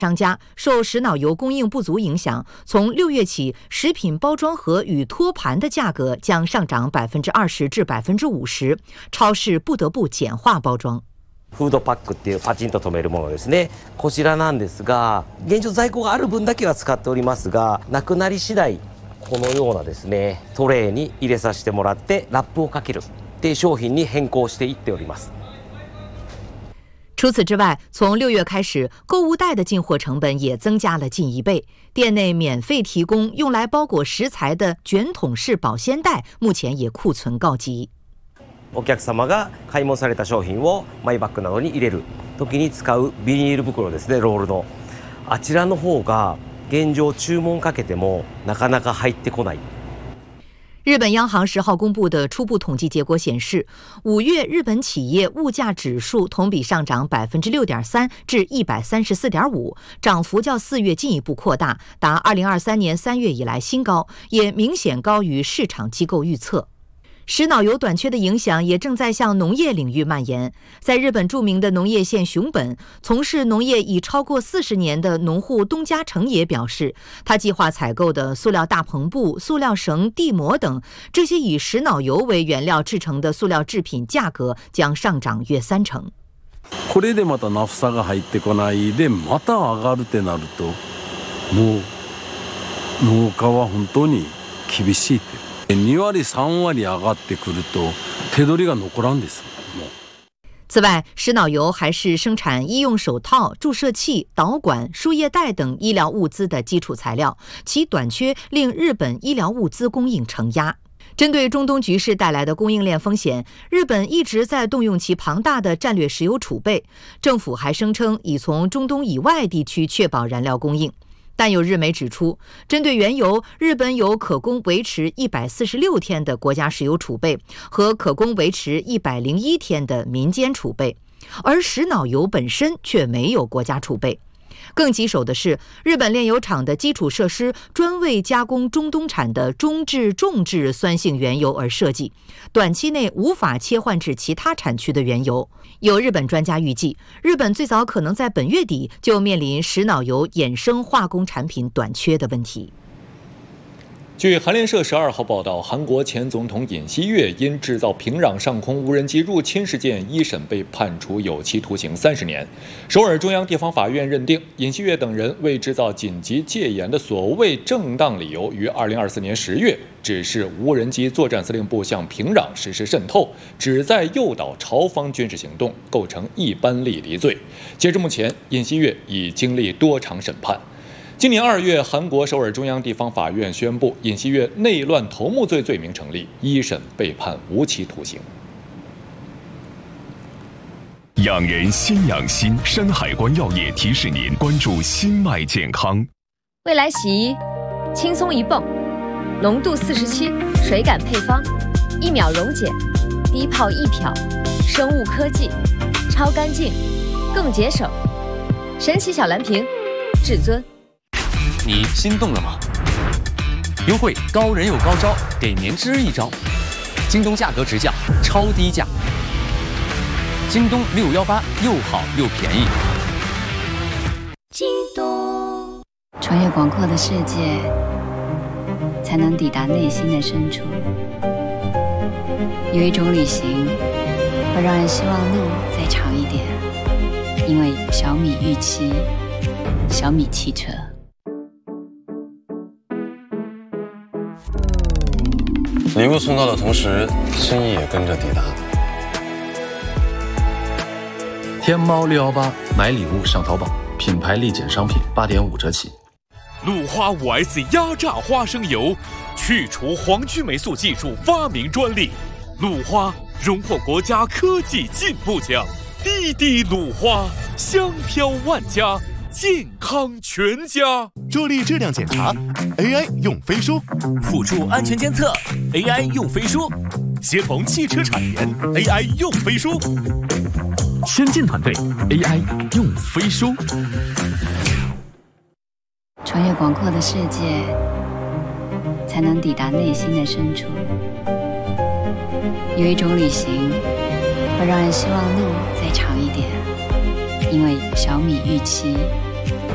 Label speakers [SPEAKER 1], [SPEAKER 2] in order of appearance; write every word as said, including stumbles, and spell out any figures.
[SPEAKER 1] 商家受石脑油供应不足影响，从六月起，食品包装盒与托盘的价格将上涨百分之二十至百分之五十，超市不得不简化包装。
[SPEAKER 2] フードパックっていうパチンと止めるものですね。こちらなんですが、現状在庫がある分だけは使っておりますが、なくなり次第このようなですねトレーに入れさせてもらってラップをかけるっていう商品に変更していっております。
[SPEAKER 1] 除此之外，从六月开始，购物袋的进货成本也增加了近一倍。店内免费提供用来包裹食材的卷筒式保鲜袋，目前也库存告急。
[SPEAKER 2] お客様が買い物された商品をマイバッグなどに入れる時に使うビニール袋ですね、ロールのあちらの方が現状注文かけてもなかなか入ってこない。
[SPEAKER 1] 日本央行十号公布的初步统计结果显示，五月日本企业物价指数同比上涨百分之六点三至一百三十四点五，涨幅较四月进一步扩大，达二零二三年三月以来新高，也明显高于市场机构预测。石脑油短缺的影响也正在向农业领域蔓延。在日本著名的农业县熊本，从事农业已超过四十年的农户东家成也表示，他计划采购的塑料大篷布、塑料绳、地膜等这些以石脑油为原料制成的塑料制品价格将上涨约三成。
[SPEAKER 3] これでまたナフサが入ってこないでまた上がるってなると、もう農家は本当に厳しいって。に割さん割上がってくると手取りが残らんです。
[SPEAKER 1] 此外，石脑油还是生产医用手套、注射器、导管、输液带等医疗物资的基础材料，其短缺令日本医疗物资供应承压。针对中东局势带来的供应链风险，日本一直在动用其庞大的战略石油储备，政府还声称已从中东以外地区确保燃料供应。但有日媒指出，针对原油，日本有可供维持一百四十六天的国家石油储备和可供维持一百零一天的民间储备，而石脑油本身却没有国家储备。更棘手的是，日本炼油厂的基础设施专为加工中东产的中质、重质酸性原油而设计，短期内无法切换至其他产区的原油。有日本专家预计，日本最早可能在本月底就面临石脑油衍生化工产品短缺的问题。
[SPEAKER 4] 据韩联社十二号报道，韩国前总统尹锡悦因制造平壤上空无人机入侵事件一审被判处有期徒刑三十年。首尔中央地方法院认定，尹锡悦等人为制造紧急戒严的所谓正当理由，于二零二四年十月指示无人机作战司令部向平壤实施渗透，旨在诱导朝方军事行动，构成一般利敌罪。截至目前，尹锡悦已经历多场审判。今年二月，韩国首尔中央地方法院宣布，尹锡悦内乱头目罪罪名成立，一审被判无期徒刑。
[SPEAKER 5] 养人先养心，山海关药业提示您关注心脉健康。
[SPEAKER 6] 未来洗衣，轻松一泵，浓度四十七，水感配方，一秒溶解，低泡一漂，生物科技，超干净，更节省，神奇小蓝瓶，至尊。
[SPEAKER 7] 你心动了吗？优惠高人有高招，给您支一招。京东价格直降，超低价。京东六一八又好又便宜。
[SPEAKER 8] 京东，穿越广阔的世界，才能抵达内心的深处。有一种旅行，会让人希望路再长一点，因为小米预期，小米汽车。
[SPEAKER 9] 礼物送到的同时，心意也跟着抵达。
[SPEAKER 10] 天猫六一八买礼物上淘宝，品牌立减商品八点五折起。
[SPEAKER 5] 鲁花五 S 压榨花生油，去除黄曲霉素技术发明专利。鲁花荣获国家科技进步奖，滴滴鲁花，香飘万家。健康全家，
[SPEAKER 11] 助力质量检查 ，A I 用飞书；
[SPEAKER 12] 辅助安全监测 ，A I 用飞书；
[SPEAKER 11] 协同汽车产研 ，A I 用飞书；
[SPEAKER 5] 先进团队 ，A I 用飞书。
[SPEAKER 8] 穿越广阔的世界，才能抵达内心的深处。有一种旅行，会让人希望路再长一点，因为小米预期。